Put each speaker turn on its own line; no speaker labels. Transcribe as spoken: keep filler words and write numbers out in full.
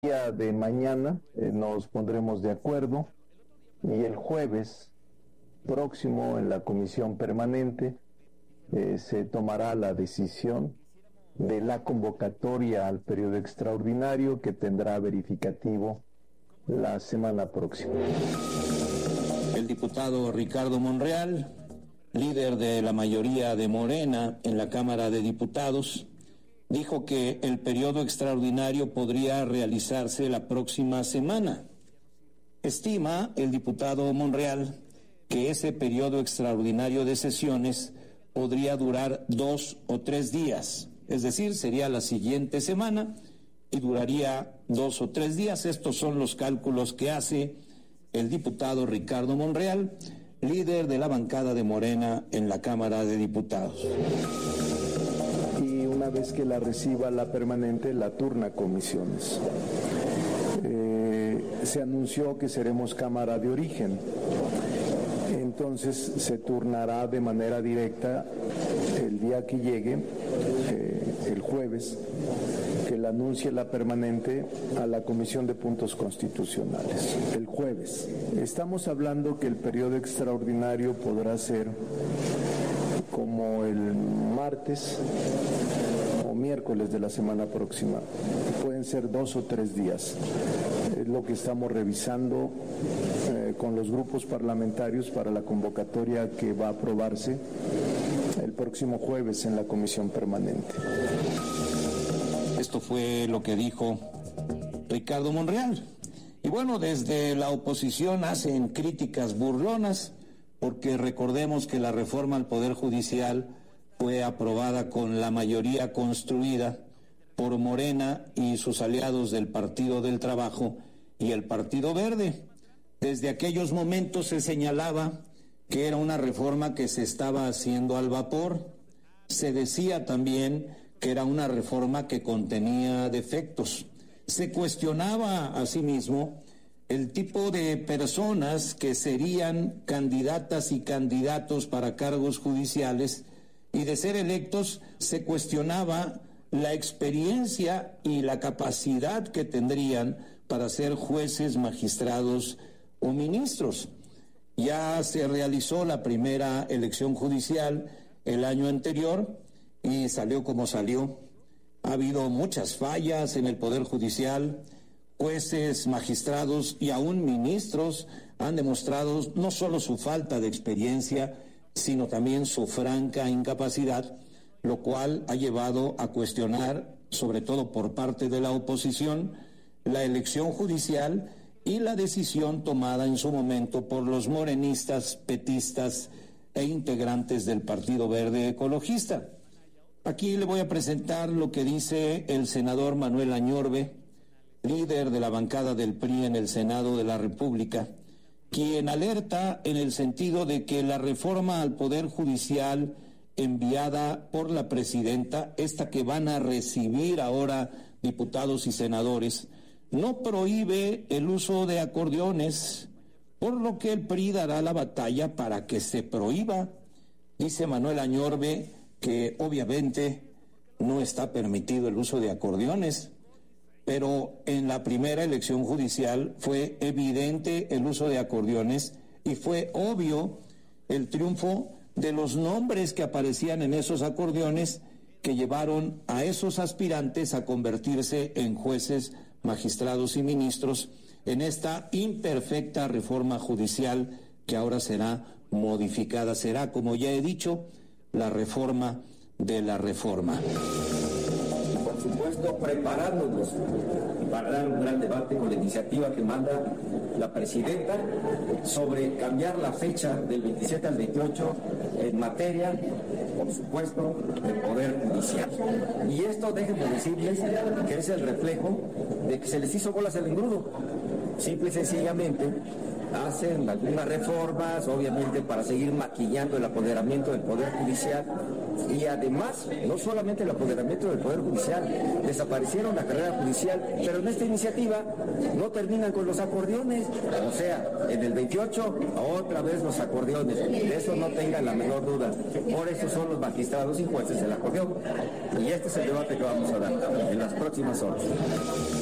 día de mañana eh, nos pondremos de acuerdo y el jueves próximo en la comisión permanente eh, se tomará la decisión de la convocatoria al periodo extraordinario que tendrá verificativo la semana próxima.
El diputado Ricardo Monreal, líder de la mayoría de Morena en la Cámara de Diputados, dijo que el periodo extraordinario podría realizarse la próxima semana. Estima el diputado Monreal que ese periodo extraordinario de sesiones podría durar dos o tres días, es decir, sería la siguiente semana y duraría dos o tres días. Estos son los cálculos que hace el diputado Ricardo Monreal, líder de la bancada de Morena en la Cámara de Diputados.
Y una vez que la reciba la permanente, la turna a comisiones. Eh, se anunció que seremos Cámara de Origen. Entonces se turnará de manera directa el día que llegue, eh, el jueves, que la anuncie la permanente a la Comisión de Puntos Constitucionales. El jueves. Estamos hablando que el periodo extraordinario podrá ser como el martes o miércoles de la semana próxima. Pueden ser dos o tres días. Es lo que estamos revisando eh, con los grupos parlamentarios para la convocatoria que va a aprobarse el próximo jueves en la comisión permanente.
Esto fue lo que dijo Ricardo Monreal. Y bueno, desde la oposición hacen críticas burlonas, porque recordemos que la reforma al Poder Judicial fue aprobada con la mayoría construida por Morena y sus aliados del Partido del Trabajo y el Partido Verde. Desde aquellos momentos se señalaba que era una reforma que se estaba haciendo al vapor. Se decía también que era una reforma que contenía defectos. Se cuestionaba asimismo el tipo de personas que serían candidatas y candidatos para cargos judiciales, y de ser electos se cuestionaba la experiencia y la capacidad que tendrían para ser jueces, magistrados o ministros. Ya se realizó la primera elección judicial el año anterior y salió como salió. Ha habido muchas fallas en el Poder Judicial. Jueces, magistrados y aún ministros han demostrado no solo su falta de experiencia, sino también su franca incapacidad, lo cual ha llevado a cuestionar, sobre todo por parte de la oposición, la elección judicial y la decisión tomada en su momento por los morenistas, petistas e integrantes del Partido Verde Ecologista. Aquí le voy a presentar lo que dice el senador Manuel Añorbe, líder de la bancada del P R I en el Senado de la República, quien alerta en el sentido de que la reforma al Poder Judicial enviada por la presidenta, esta que van a recibir ahora diputados y senadores, no prohíbe el uso de acordeones, por lo que el P R I dará la batalla para que se prohíba. Dice Manuel Añorbe que obviamente no está permitido el uso de acordeones, pero en la primera elección judicial fue evidente el uso de acordeones y fue obvio el triunfo de los nombres que aparecían en esos acordeones que llevaron a esos aspirantes a convertirse en jueces, magistrados y ministros en esta imperfecta reforma judicial que ahora será modificada. Será, como ya he dicho, la reforma de la reforma.
Por supuesto, preparándonos para dar un gran debate con la iniciativa que manda la presidenta sobre cambiar la fecha del veintisiete al veintiocho en materia, por supuesto, del Poder Judicial. Y esto, déjenme decirles, que es el reflejo de que se les hizo bolas el engrudo. Simple y sencillamente hacen algunas reformas, obviamente para seguir maquillando el apoderamiento del Poder Judicial, y además, no solamente el apoderamiento del Poder Judicial, desaparecieron la carrera judicial, pero en esta iniciativa no terminan con los acordeones, o sea, en el veintiocho otra vez los acordeones, de eso no tengan la menor duda. Por eso son los magistrados y jueces el acordeón, y este es el debate que vamos a dar en las próximas horas.